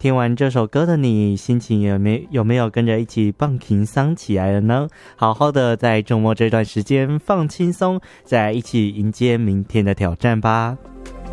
听完这首歌的你，心情有没有跟着一起放轻松起来了呢？好好的在周末这段时间放轻松，再一起迎接明天的挑战吧。